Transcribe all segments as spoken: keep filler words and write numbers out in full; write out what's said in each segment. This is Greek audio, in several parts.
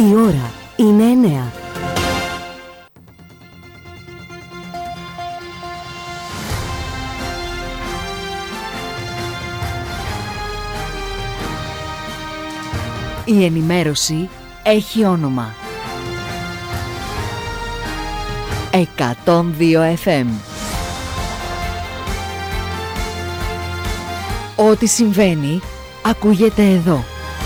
Η ώρα είναι εννέα. Η ενημέρωση έχει όνομα. εκατόν δύο εφ εμ. Ό,τι συμβαίνει ακούγεται εδώ.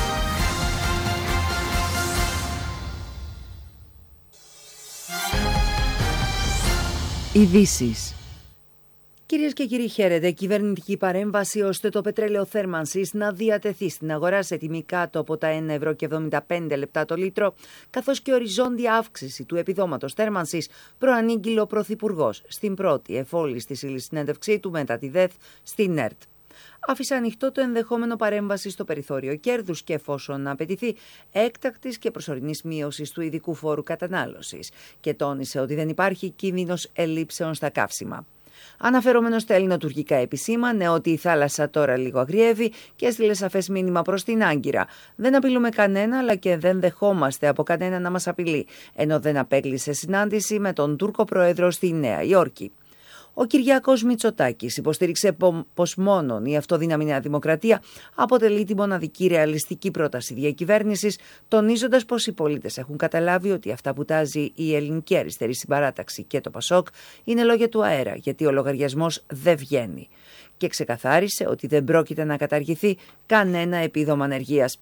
Ειδήσεις. Κυρίες και κύριοι, χαίρετε. Κυβερνητική παρέμβαση ώστε το πετρέλαιο θέρμανσης να διατεθεί στην αγορά σε τιμή κάτω από τα ένα ευρώ και εβδομήντα πέντε λεπτά το λίτρο, καθώς και οριζόντια αύξηση του επιδόματος θέρμανσης, προανήγγειλε ο Πρωθυπουργός στην πρώτη εφόλιστη συνέντευξή του μετά τη ΔΕΘ στην ΕΡΤ. Άφησε ανοιχτό το ενδεχόμενο παρέμβαση στο περιθώριο κέρδους και, εφόσον απαιτηθεί, έκτακτης και προσωρινής μείωσης του ειδικού φόρου κατανάλωσης και τόνισε ότι δεν υπάρχει κίνδυνος ελλείψεων στα καύσιμα. Αναφερόμενος στα ελληνοτουρκικά, επισήμανε ότι η θάλασσα τώρα λίγο αγριεύει και έστειλε σαφές μήνυμα προς την Άγκυρα. Δεν απειλούμε κανένα, αλλά και δεν δεχόμαστε από κανένα να μας απειλεί, ενώ δεν απέκλεισε συνάντηση με τον Τούρκο Πρόεδρο στη Νέα Υόρκη. Ο Κυριάκος Μητσοτάκης υποστήριξε πως μόνον η αυτοδύναμη Νέα Δημοκρατία αποτελεί τη μοναδική ρεαλιστική πρόταση διακυβέρνησης, τονίζοντας πως οι πολίτες έχουν καταλάβει ότι αυτά που τάζει η ελληνική αριστερή συμπαράταξη και το Πασόκ είναι λόγια του αέρα, γιατί ο λογαριασμός δεν βγαίνει. Και ξεκαθάρισε ότι δεν πρόκειται να καταργηθεί κανένα επίδομα ανεργίας.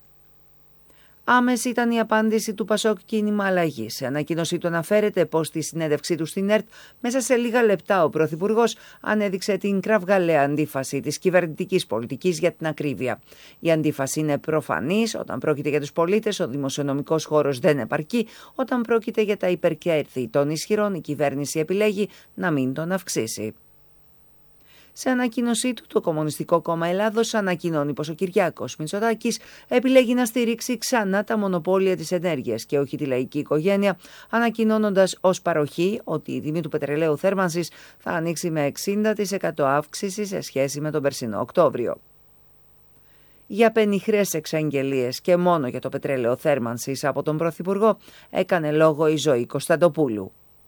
Άμεση ήταν η απάντηση του Πασόκ Κίνημα Αλλαγής. Σε ανακοίνωσή του αναφέρεται πως στη συνέντευξή του στην ΕΡΤ, μέσα σε λίγα λεπτά ο Πρωθυπουργός ανέδειξε την κραυγαλαία αντίφαση της κυβερνητικής πολιτικής για την ακρίβεια. Η αντίφαση είναι προφανής: όταν πρόκειται για τους πολίτες, ο δημοσιονομικός χώρος δεν επαρκεί; Όταν πρόκειται για τα υπερκέρδη των ισχυρών, η κυβέρνηση επιλέγει να μην τον αυξήσει. Σε ανακοίνωσή του, το Κομμουνιστικό Κόμμα Ελλάδος ανακοινώνει πως ο Κυριάκος Μητσοτάκης επιλέγει να στηρίξει ξανά τα μονοπόλια της ενέργειας και όχι τη λαϊκή οικογένεια, ανακοινώνοντας ως παροχή ότι η τιμή του πετρελαίου θέρμανσης θα ανοίξει με εξήντα τοις εκατό αύξηση σε σχέση με τον περσινό Οκτώβριο. Για πενιχρές εξαγγελίες και μόνο για το πετρέλαιο θέρμανσης από τον Πρωθυπουργό έκανε λόγο η Ζωή Κωνσταντοπούλου.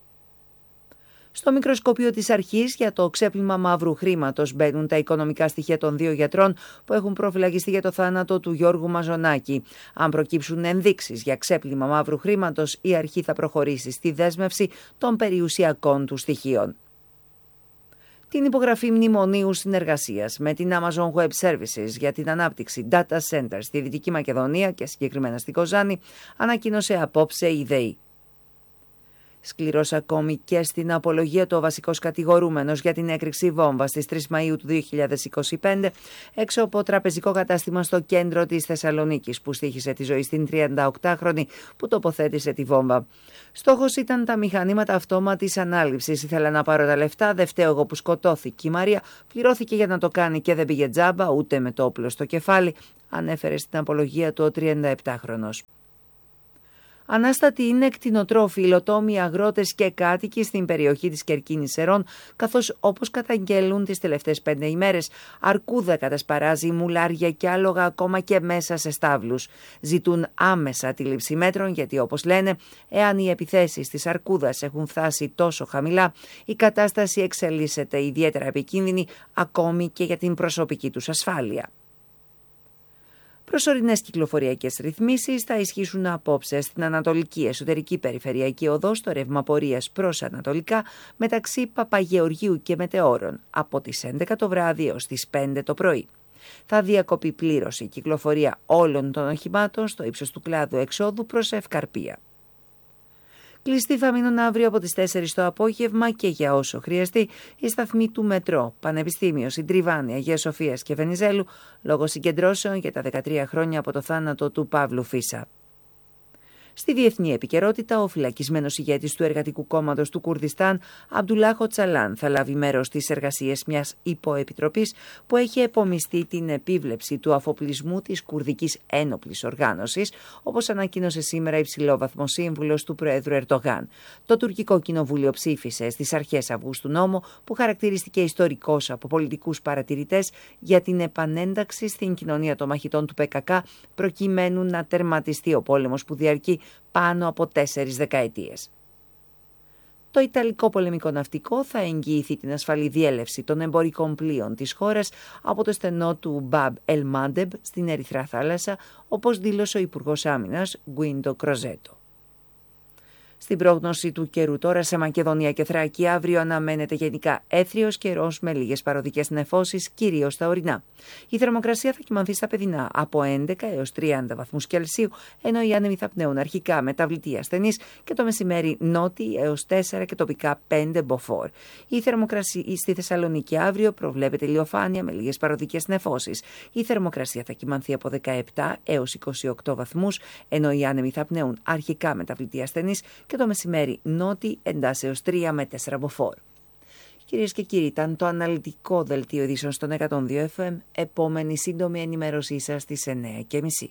Στο μικροσκόπιο της αρχής για το ξέπλυμα μαύρου χρήματος μπαίνουν τα οικονομικά στοιχεία των δύο γιατρών που έχουν προφυλακιστεί για το θάνατο του Γιώργου Μαζονάκη. Αν προκύψουν ενδείξεις για ξέπλυμα μαύρου χρήματος, η αρχή θα προχωρήσει στη δέσμευση των περιουσιακών του στοιχείων. Την υπογραφή μνημονίου συνεργασίας με την Amazon Web Services για την ανάπτυξη data centers στη Δυτική Μακεδονία και συγκεκριμένα στην Κοζάνη ανακοίνωσε απόψε η ΔΕΗ. Σκληρός ακόμη και στην απολογία του ο βασικός κατηγορούμενος για την έκρηξη βόμβας στις τρεις Μαΐου του δύο χιλιάδες είκοσι πέντε έξω από τραπεζικό κατάστημα στο κέντρο της Θεσσαλονίκης που στοίχησε τη ζωή στην τριανταοκτάχρονη που τοποθέτησε τη βόμβα. Στόχος ήταν τα μηχανήματα αυτόματης ανάληψης. Ήθελα να πάρω τα λεφτά, δεν φταίω εγώ που σκοτώθηκε η Μαρία, πληρώθηκε για να το κάνει και δεν πήγε τζάμπα ούτε με το όπλο στο κεφάλι, ανέφερε στην απολογία του ο τριανταεπτάχρονος. Ανάστατοι είναι κτηνοτρόφοι, υλοτόμοι, αγρότες και κάτοικοι στην περιοχή της Κερκίνης Σερών, καθώς όπως καταγγέλουν τις τελευταίες πέντε ημέρες, αρκούδα κατασπαράζει, μουλάρια και άλογα ακόμα και μέσα σε στάβλους. Ζητούν άμεσα τη λήψη μέτρων γιατί, όπως λένε, εάν οι επιθέσεις της αρκούδας έχουν φτάσει τόσο χαμηλά, η κατάσταση εξελίσσεται ιδιαίτερα επικίνδυνη ακόμη και για την προσωπική τους ασφάλεια. Προσωρινές κυκλοφοριακές ρυθμίσεις θα ισχύσουν απόψε στην Ανατολική Εσωτερική Περιφερειακή Οδό στο ρεύμα πορείας προς Ανατολικά μεταξύ Παπαγεωργίου και Μετεώρων από τις έντεκα το βράδυ έως τις πέντε το πρωί. Θα διακοπεί πλήρως η κυκλοφορία όλων των οχημάτων στο ύψος του κλάδου εξόδου προς Ευκαρπία. Κλειστοί θα μείνουν αύριο από τις τέσσερις το απόγευμα και για όσο χρειαστεί οι σταθμοί του Μετρό, Πανεπιστήμιο, Συντριβάνη, Αγίας Σοφίας και Βενιζέλου λόγω συγκεντρώσεων για τα δεκατρία χρόνια από το θάνατο του Παύλου Φίσα. Στη διεθνή επικαιρότητα, ο φυλακισμένος ηγέτης του Εργατικού Κόμματος του Κουρδιστάν, Αμπτουλάχ Οτσαλάν, θα λάβει μέρος στις εργασίες μιας υποεπιτροπής που έχει επομιστεί την επίβλεψη του αφοπλισμού της Κουρδικής Ένοπλης Οργάνωσης, όπως ανακοίνωσε σήμερα υψηλόβαθμος σύμβουλος του Προέδρου Ερντογάν. Το τουρκικό κοινοβούλιο ψήφισε στις αρχές Αυγούστου νόμο που χαρακτηρίστηκε ιστορικός από πολιτικούς παρατηρητές για την επανένταξη στην κοινωνία των μαχητών του Πε Κα Κα, προκειμένου να τερματιστεί ο πόλεμος που διαρκεί πάνω από τέσσερις δεκαετίες. Το Ιταλικό πολεμικό ναυτικό θα εγγυηθεί την ασφαλή διέλευση των εμπορικών πλοίων της χώρας από το στενό του Μπαμπ Ελ Μάντεμπ στην Ερυθρά θάλασσα, όπως δήλωσε ο Υπουργός Άμυνας Γκουίντο Κροζέτο. Στην πρόγνωση του καιρού τώρα σε Μακεδονία και Θράκη αύριο αναμένεται γενικά έθριος καιρός με λίγες παροδικές νεφώσεις, κυρίως στα ορεινά. Η θερμοκρασία θα κυμανθεί στα παιδινά από έντεκα έως τριάντα βαθμούς Κελσίου, ενώ οι άνεμοι θα πνέουν αρχικά μεταβλητή ασθενής και το μεσημέρι νότιοι έως τέσσερα και τοπικά πέντε μποφόρ. Η θερμοκρασία στη Θεσσαλονίκη αύριο προβλέπεται ηλιοφάνεια με λίγες παροδικές νεφώσεις. Η θερμοκρασία θα κυμανθεί από δεκαεπτά έως είκοσι οκτώ βαθμούς, ενώ οι άνεμοι θα πνέουν αρχικά μεταβλητή ασθενής και το μεσημέρι νότι εντάσσεως τρία με τέσσερα μποφόρ. Κυρίες και κύριοι, ήταν το αναλυτικό δελτίο ειδήσεων στον εκατόν δύο εφ εμ. Επόμενη σύντομη ενημέρωσή σας στις εννέα και μισή.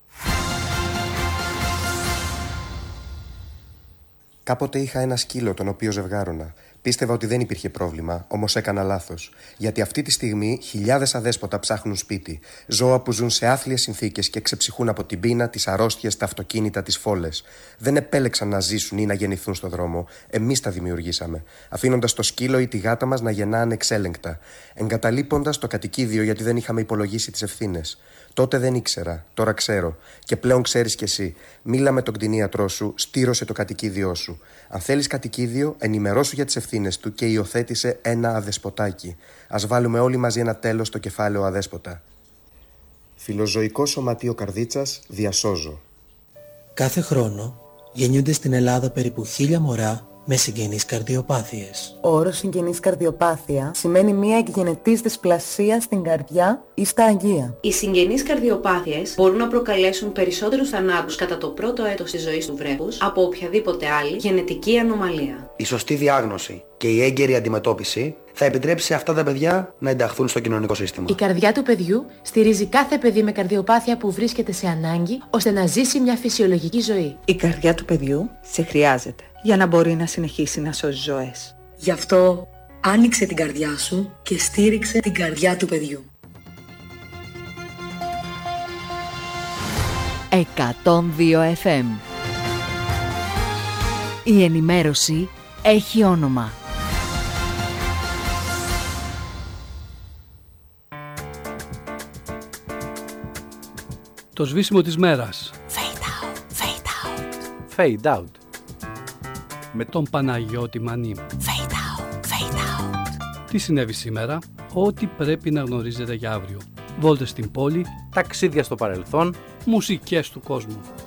Κάποτε είχα ένα σκύλο τον οποίο ζευγάρωνα. Πίστευα ότι δεν υπήρχε πρόβλημα, όμως έκανα λάθος. Γιατί αυτή τη στιγμή χιλιάδες αδέσποτα ψάχνουν σπίτι. Ζώα που ζουν σε άθλιες συνθήκες και ξεψυχούν από την πείνα, τις αρρώστιες, τα αυτοκίνητα, τις φόλες. Δεν επέλεξαν να ζήσουν ή να γεννηθούν στο δρόμο. Εμείς τα δημιουργήσαμε. Αφήνοντας το σκύλο ή τη γάτα μας να γεννά ανεξέλεγκτα. Εγκαταλείποντας το κατοικίδιο γιατί δεν είχαμε υπολογίσει τις ευθύνες. Τότε δεν ήξερα, τώρα ξέρω. Και πλέον ξέρεις κι εσύ. Μίλα με τον κτηνίατρό σου, στήρωσε το κατοικίδιό σου. Αν θέλεις κατοικίδιο, ενημερώσου για τις ευθύνες του και υιοθέτησε ένα αδεσποτάκι. Ας βάλουμε όλοι μαζί ένα τέλος στο κεφάλαιο αδέσποτα. Φιλοζωικό Σωματείο Καρδίτσας, διασώζω. Κάθε χρόνο γεννιούνται στην Ελλάδα περίπου χίλια μωρά με συγγενείς καρδιοπάθειες. Ο όρος συγγενής καρδιοπάθεια σημαίνει μία εκγενετής δυσπλασία στην καρδιά ή στα αγγεία. Οι συγγενείς καρδιοπάθειες μπορούν να προκαλέσουν περισσότερους θανάτους κατά το πρώτο έτος της ζωής του βρέφους από οποιαδήποτε άλλη γενετική ανομαλία. Η σωστή διάγνωση και η έγκαιρη αντιμετώπιση θα επιτρέψει σε αυτά τα παιδιά να ενταχθούν στο κοινωνικό σύστημα. Η καρδιά του παιδιού στηρίζει κάθε παιδί με καρδιοπάθεια που βρίσκεται σε ανάγκη ώστε να ζήσει μια φυσιολογική ζωή. Η καρδιά του παιδιού σε χρειάζεται για να μπορεί να συνεχίσει να σώζει ζωές. Γι' αυτό άνοιξε την καρδιά σου και στήριξε την καρδιά του παιδιού. εκατόν δύο εφ εμ. Η ενημέρωση έχει όνομα. Το σβήσιμο της μέρας. Fade out, fade out. Fade out. Με τον Παναγιώτη Μανή. Fade out, fade out. Τι συνέβη σήμερα, ό,τι πρέπει να γνωρίζετε για αύριο. Βόλτες στην πόλη, ταξίδια στο παρελθόν, μουσικές του κόσμου.